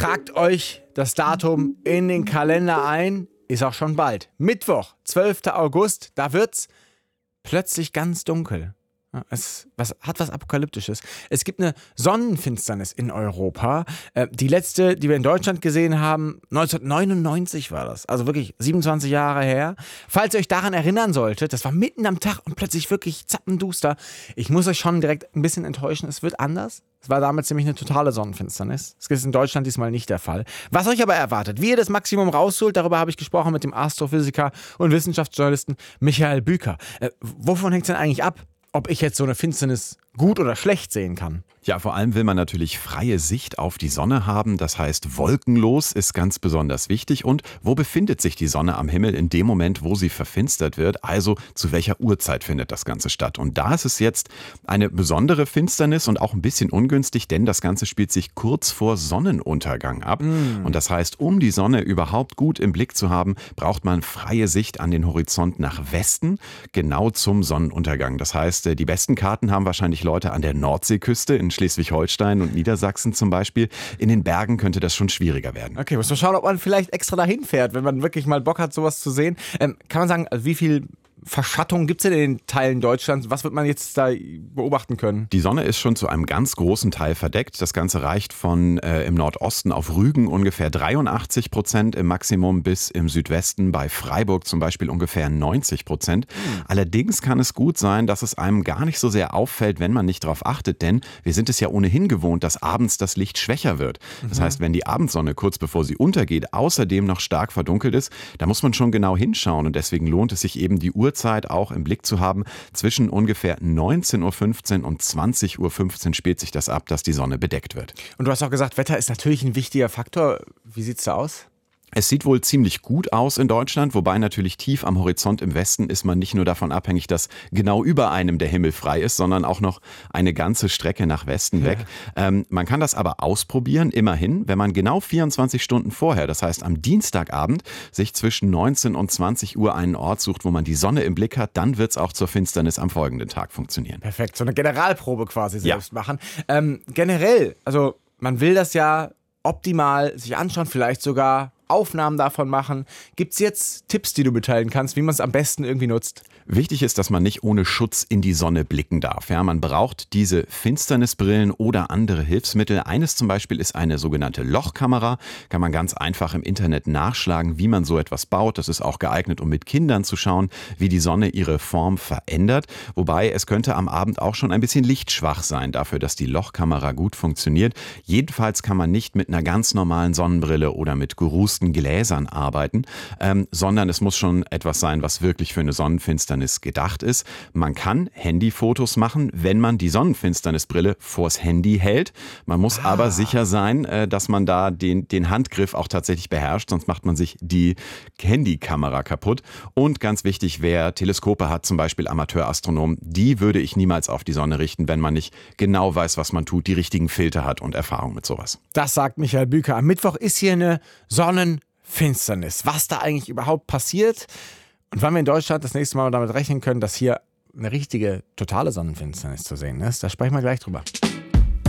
Tragt euch das Datum in den Kalender ein. Ist auch schon bald. Mittwoch, 12. August, da wird's plötzlich ganz dunkel. Ja, es hat was Apokalyptisches. Es gibt eine Sonnenfinsternis in Europa. Die letzte, die wir in Deutschland gesehen haben, 1999 war das. Also wirklich 27 Jahre her. Falls ihr euch daran erinnern solltet, das war mitten am Tag und plötzlich wirklich zappenduster. Ich muss euch schon direkt ein bisschen enttäuschen, es wird anders. Es war damals nämlich eine totale Sonnenfinsternis. Das ist in Deutschland diesmal nicht der Fall. Was euch aber erwartet, wie ihr das Maximum rausholt, darüber habe ich gesprochen mit dem Astrophysiker und Wissenschaftsjournalisten Michael Büker. Wovon hängt es denn eigentlich ab, ob ich jetzt so eine Finsternis gut oder schlecht sehen kann? Ja, vor allem will man natürlich freie Sicht auf die Sonne haben. Das heißt, wolkenlos ist ganz besonders wichtig. Und wo befindet sich die Sonne am Himmel in dem Moment, wo sie verfinstert wird? Also zu welcher Uhrzeit findet das Ganze statt? Und da ist es jetzt eine besondere Finsternis und auch ein bisschen ungünstig, denn das Ganze spielt sich kurz vor Sonnenuntergang ab. Und das heißt, um die Sonne überhaupt gut im Blick zu haben, braucht man freie Sicht an den Horizont nach Westen, genau zum Sonnenuntergang. Das heißt, die besten Karten haben wahrscheinlich Leute an der Nordseeküste in Schleswig-Holstein und Niedersachsen zum Beispiel. In den Bergen könnte das schon schwieriger werden. Okay, muss man schauen, ob man vielleicht extra dahin fährt, wenn man wirklich mal Bock hat, sowas zu sehen. Kann man sagen, also wie viel Verschattung gibt es denn in den Teilen Deutschlands? Was wird man jetzt da beobachten können? Die Sonne ist schon zu einem ganz großen Teil verdeckt. Das Ganze reicht von im Nordosten auf Rügen ungefähr 83% im Maximum bis im Südwesten bei Freiburg zum Beispiel ungefähr 90%. Allerdings kann es gut sein, dass es einem gar nicht so sehr auffällt, wenn man nicht darauf achtet, denn wir sind es ja ohnehin gewohnt, dass abends das Licht schwächer wird. Das heißt, wenn die Abendsonne kurz bevor sie untergeht außerdem noch stark verdunkelt ist, da muss man schon genau hinschauen und deswegen lohnt es sich eben, die Uhrzeit auch im Blick zu haben. Zwischen ungefähr 19.15 Uhr und 20.15 Uhr spielt sich das ab, dass die Sonne bedeckt wird. Und du hast auch gesagt, Wetter ist natürlich ein wichtiger Faktor. Wie sieht's da aus? Es sieht wohl ziemlich gut aus in Deutschland, wobei natürlich tief am Horizont im Westen ist man nicht nur davon abhängig, dass genau über einem der Himmel frei ist, sondern auch noch eine ganze Strecke nach Westen weg. Man kann das aber ausprobieren, immerhin, wenn man genau 24 Stunden vorher, das heißt am Dienstagabend, sich zwischen 19 und 20 Uhr einen Ort sucht, wo man die Sonne im Blick hat, dann wird es auch zur Finsternis am folgenden Tag funktionieren. Perfekt, so eine Generalprobe quasi selbst machen. Generell, also man will das ja optimal sich anschauen, vielleicht sogar Aufnahmen davon machen. Gibt es jetzt Tipps, die du mitteilen kannst, wie man es am besten irgendwie nutzt? Wichtig ist, dass man nicht ohne Schutz in die Sonne blicken darf. Ja, man braucht diese Finsternisbrillen oder andere Hilfsmittel. Eines zum Beispiel ist eine sogenannte Lochkamera. Kann man ganz einfach im Internet nachschlagen, wie man so etwas baut. Das ist auch geeignet, um mit Kindern zu schauen, wie die Sonne ihre Form verändert. Wobei es könnte am Abend auch schon ein bisschen lichtschwach sein, dafür, dass die Lochkamera gut funktioniert. Jedenfalls kann man nicht mit einer ganz normalen Sonnenbrille oder mit gerußten Gläsern arbeiten, sondern es muss schon etwas sein, was wirklich für eine Sonnenfinsternis gedacht ist. Man kann Handyfotos machen, wenn man die Sonnenfinsternisbrille vors Handy hält. Man muss aber sicher sein, dass man da den Handgriff auch tatsächlich beherrscht, sonst macht man sich die Handykamera kaputt. Und ganz wichtig, wer Teleskope hat, zum Beispiel Amateurastronomen, die würde ich niemals auf die Sonne richten, wenn man nicht genau weiß, was man tut, die richtigen Filter hat und Erfahrung mit sowas. Das sagt Michael Büker. Am Mittwoch ist hier eine Sonnenfinsternis. Was da eigentlich überhaupt passiert und wann wir in Deutschland das nächste Mal damit rechnen können, dass hier eine richtige, totale Sonnenfinsternis zu sehen ist, da sprechen wir gleich drüber.